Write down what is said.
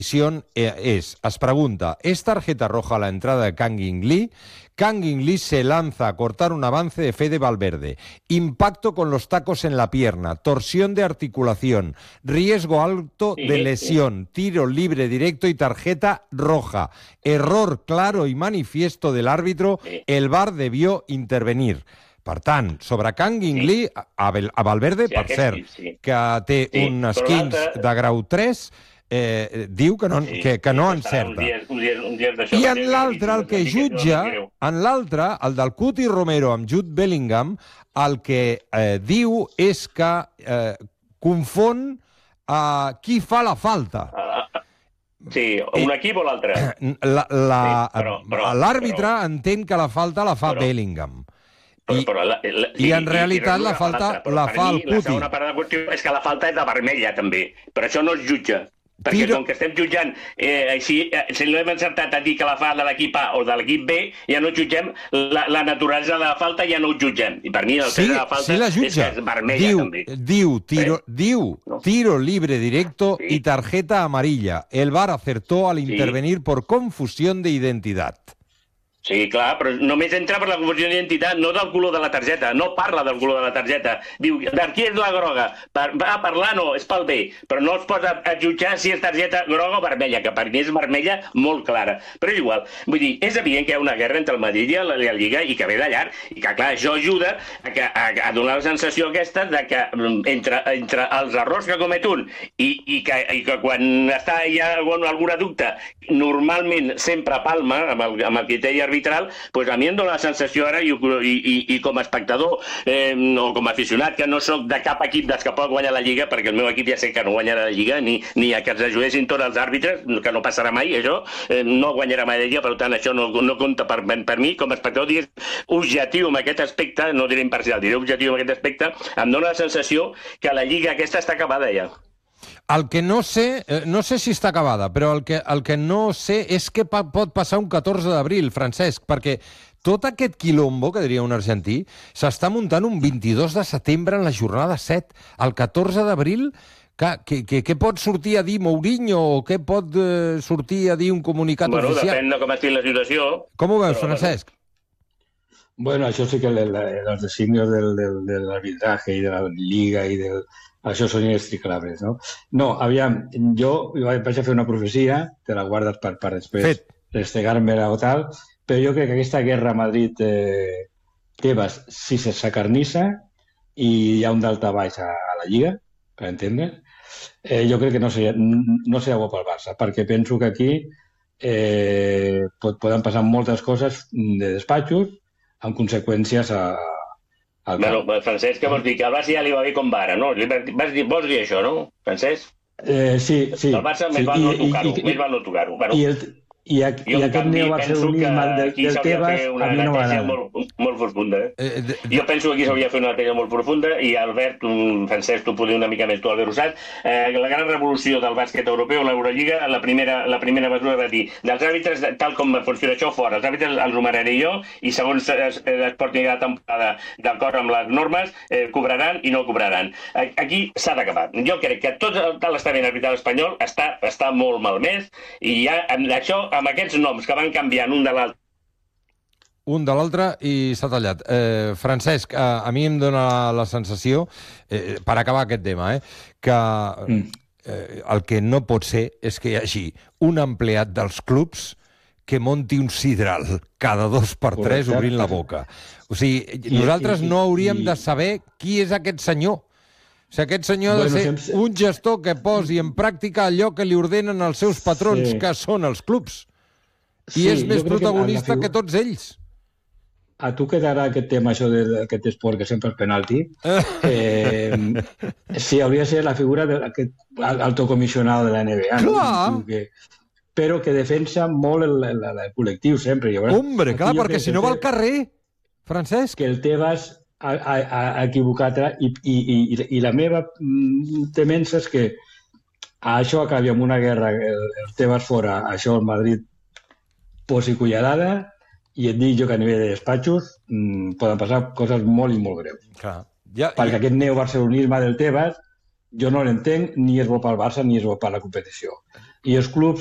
es pregunta, ¿es tarjeta roja la entrada de Kang In Lee? Kang In Lee se lanza a cortar un avance de Fede Valverde. Impacto con los tacos en la pierna, torsión de articulación, riesgo alto de lesión, tiro libre directo y tarjeta roja. Error claro y manifiesto del árbitro, el VAR debió intervenir. Per tant, sobre Kang In Lee, a Valverde, per cert, que té un esquinç de grau 3, diu que no encerta. I en l'altre, el que jutja, en l'altre, el del Cuti Romero amb Jude Bellingham, el que diu és que confon qui fa la falta. Sí, un equip o l'altre. L'àrbitre entén que la falta la fa Bellingham. I en realitat la falta la fa el Cuti. La segona part de la qüestió és que la falta és de vermella, també. Però això no es jutja. Perquè com que estem jutjant, si l'hem encertat a dir que la fa de l'equip A o de l'equip B, ja no jutgem la naturalesa de la falta, ja no ho jutgem. I per mi el tema de la falta és que és vermella, també. Diu tiro libre directo y tarjeta amarilla. El VAR acertó al intervenir por confusión de identidad. Sí, clar, però només entra per la confusió d'identitat, no del color de la targeta, no parla del color de la targeta. Diu, de qui és la groga? Va parlar, no, és pel B, però no es posa a jutjar si és targeta groga o vermella, que per mi és vermella molt clara. Però és igual, vull dir, és evident que hi ha una guerra entre el Madrid i la Lliga i que ve de llarg, i que, clar, això ajuda a donar la sensació aquesta de que entre els errors que comet un i que quan està ja alguna dubte, normalment sempre palma amb el criteri arbitral, pues a mi em dóna la sensació ara, i com a espectador o com a aficionat, que no sóc de cap equip dels que pot guanyar la Lliga, perquè el meu equip ja sé que no guanyarà la Lliga, ni a que ens ajudessin tots els àrbitres, que no passarà mai, això, no guanyarà mai la Lliga, per tant, això no compta per mi, com a espectador, digués, objectiu en aquest aspecte, no diré imparcial, diré objectiu en aquest aspecte, em dóna la sensació que la Lliga aquesta està acabada ja. El que no sé si està acabada, però el que no sé és què pot passar un 14 d'abril, Francesc, perquè tot aquest quilombo, que diria un argentí, s'està muntant un 22 de setembre en la jornada 7. El 14 d'abril, què pot sortir a dir Mourinho o què pot sortir a dir un comunicat oficial? Bueno, depèn de com estigui la situació. Com ho veus, Francesc? Bueno, això sí que los designios del arbitraje i de la Lliga i del... Això són inextricables, no? No, aviam, jo vaig a fer una profecia, te la guardes per després restregar-me-la o tal, però jo crec que aquesta guerra a Madrid-Tebas, si s'acarnissa i hi ha un daltabaix a la Lliga, per entendre, jo crec que no serà bo pel Barça, perquè penso que aquí poden passar moltes coses de despatxos amb conseqüències Bueno, Francesc, què vols dir? Que al Barça ja li va bé com va ara, no? Vols dir això, no, Francesc? Sí. El Barça més val no tocar-ho. I aquest neobarcelonisme del Tebas a mi no m'agrada. Molt profunda, Jo penso que aquí s'hauria de fer una neteja molt profunda i Albert, Francesc, tu podria una mica més, tu Albert ho saps, la gran revolució del bàsquet europeu, l'Eurolliga, la primera mesura va dir dels àrbitres, tal com funciona això fora, els àrbitres els numeraré jo i segons es porti la temporada d'acord amb les normes, cobraran i no cobraran. Aquí s'ha d'acabar. Jo crec que tot l'estament arbitral espanyol està molt malmès i ja això amb aquests noms que van canviant un de l'altre. Un de l'altre i s'ha tallat. Francesc, a mi em dóna la sensació, per acabar aquest tema, que el que no pot ser és que hi hagi un empleat dels clubs que monti un sidral cada 2 per 3 obrint la boca. O sigui, nosaltres no hauríem de saber qui és aquest senyor. O sigui, aquest senyor ha de ser un gestor que posi en pràctica allò que li ordenen els seus patrons, que són els clubs. I és més protagonista que tots ells. A tu que t'agrada aquest tema, això d'aquest esport, que sempre és penalti, sí, hauria de ser la figura d'aquest alto comissionado de la NBA. Clar! Però que defensa molt el col·lectiu, sempre. Hombre, clar, perquè si no va al carrer, Francesc. Que el Tebas ha equivocat i la meva temença és que això acabi amb una guerra, el Tebas fora, això el Madrid posi cullerada i et dic jo que a nivell de despatxos poden passar coses molt i molt greus. Perquè aquest neobarcelonisme del Tebas jo no l'entenc, ni és bo pel Barça ni és bo per la competició. i els clubs